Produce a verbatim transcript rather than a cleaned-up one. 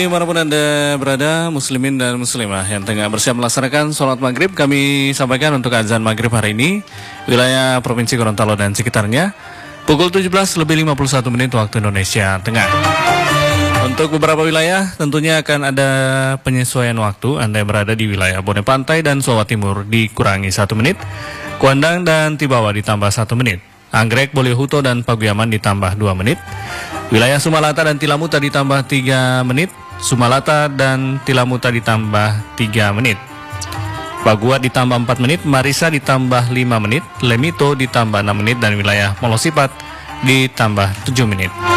Dimanapun Anda berada, muslimin dan muslimah yang tengah bersiap melaksanakan sholat maghrib, kami sampaikan untuk azan maghrib hari ini, wilayah Provinsi Gorontalo dan sekitarnya, pukul tujuh belas lebih lima puluh satu menit waktu Indonesia Tengah. Untuk beberapa wilayah tentunya akan ada penyesuaian waktu. Anda yang berada di wilayah Bone Pantai dan Jawa Timur dikurangi satu menit, Kuandang dan Tibawa ditambah satu menit, Anggrek, Boliohuto dan Paguyaman ditambah dua menit, wilayah Sumalata dan Tilamuta ditambah tiga menit, Sumalata dan Tilamuta ditambah tiga menit, Paguat ditambah empat menit, Marisa ditambah lima menit, Lemito ditambah enam menit, dan wilayah Molosipat ditambah tujuh menit.